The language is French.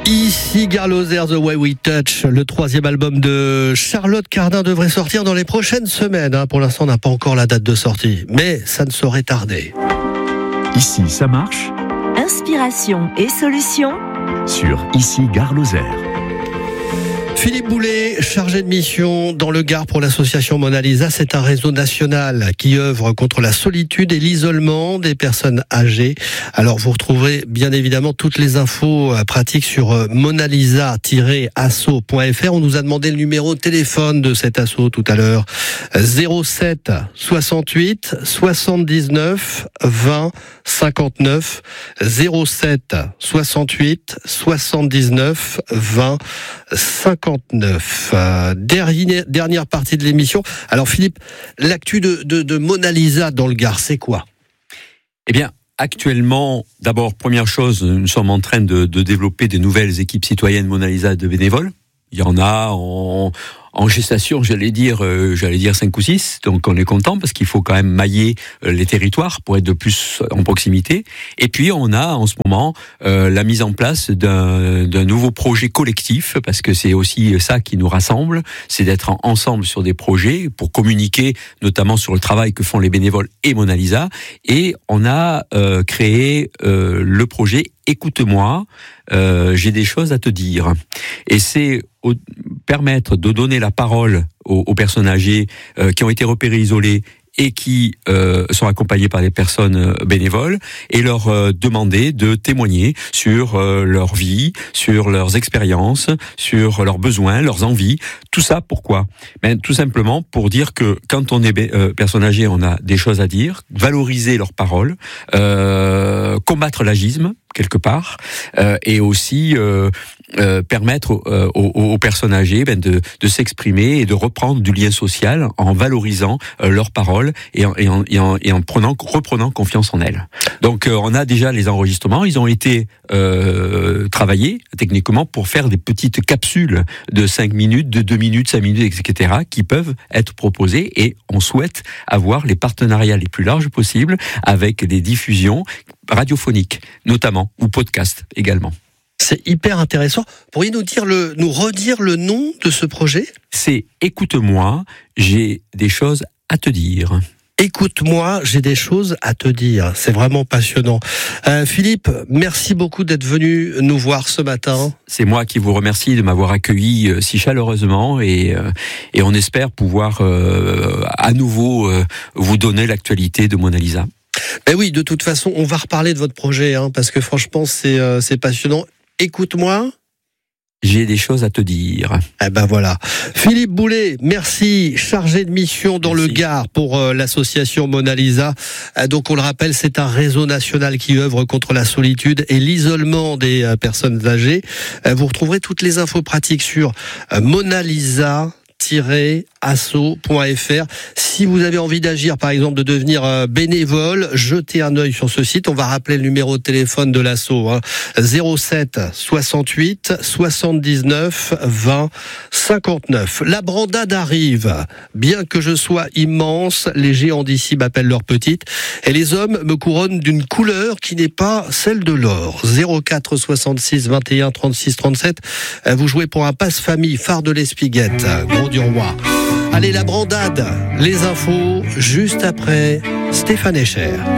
Ici Garloser, The Way We Touch, le 3e album de Charlotte Cardin devrait sortir dans les prochaines semaines. Pour l'instant, on n'a pas encore la date de sortie, mais ça ne saurait tarder. Ici, ça marche. Inspiration et solutions Sur Ici Garloser. Philippe Boulet, chargé de mission dans le Gard pour l'association Mona Lisa, c'est un réseau national qui œuvre contre la solitude et l'isolement des personnes âgées. Alors vous retrouverez bien évidemment toutes les infos pratiques sur monalisa-asso.fr. On nous a demandé le numéro de téléphone de cet asso tout à l'heure. 07 68 79 20 59. 07 68 79 20 59. Dernière partie de l'émission. Alors Philippe, l'actu de Mona Lisa dans le Gard, c'est quoi ? Eh bien, actuellement, d'abord, première chose, nous sommes en train de développer des nouvelles équipes citoyennes Mona Lisa de bénévoles. Il y en a en gestation, j'allais dire 5 ou 6, donc on est content parce qu'il faut quand même mailler les territoires pour être de plus en proximité. Et puis on a en ce moment la mise en place d'un nouveau projet collectif, parce que c'est aussi ça qui nous rassemble, c'est d'être ensemble sur des projets pour communiquer notamment sur le travail que font les bénévoles et Mona Lisa. Et on a créé le projet Écoute-moi, j'ai des choses à te dire. Et c'est permettre de donner la parole aux personnes âgées qui ont été repérées isolées et qui sont accompagnés par des personnes bénévoles, et leur demander de témoigner sur leur vie, sur leurs expériences, sur leurs besoins, leurs envies. Tout ça, pourquoi ? Tout simplement pour dire que quand on est personne âgée, on a des choses à dire, valoriser leurs paroles, combattre l'agisme, quelque part, et aussi permettre aux personnes âgées de s'exprimer et de reprendre du lien social en valorisant leurs paroles et en reprenant confiance en elles. Donc on a déjà les enregistrements, ils ont été travaillés techniquement pour faire des petites capsules de 5 minutes, de 2 minutes, 5 minutes, etc., qui peuvent être proposées, et on souhaite avoir les partenariats les plus larges possibles avec des diffusions radiophoniques notamment, ou podcast également. C'est hyper intéressant. Pourriez-vous nous redire le nom de ce projet ? C'est Écoute-moi, j'ai des choses à te dire. Écoute-moi, j'ai des choses à te dire. C'est vraiment passionnant. Philippe, merci beaucoup d'être venu nous voir ce matin. C'est moi qui vous remercie de m'avoir accueilli si chaleureusement, et on espère pouvoir à nouveau vous donner l'actualité de Mona Lisa. Ben oui, de toute façon, on va reparler de votre projet, parce que franchement, c'est passionnant. Écoute-moi. J'ai des choses à te dire. Eh ben voilà. Philippe Boulet, merci, chargé de mission dans le Gard pour l'association Mona Lisa. Donc on le rappelle, c'est un réseau national qui œuvre contre la solitude et l'isolement des personnes âgées. Vous retrouverez toutes les infos pratiques sur monalisa-asso.fr. Si vous avez envie d'agir, par exemple de devenir bénévole, jetez un œil sur ce site. On va rappeler le numéro de téléphone de l'asso, 07 68 79 20 59. La brandade arrive. Bien que je sois immense, les géants d'ici m'appellent leurs petites, et les hommes me couronnent d'une couleur qui n'est pas celle de l'or. 04 66 21 36 37. Vous jouez pour un passe-famille phare de l'Espiguette, Gros du Roi. Allez, la brandade, les infos, juste après Stéphane Echer.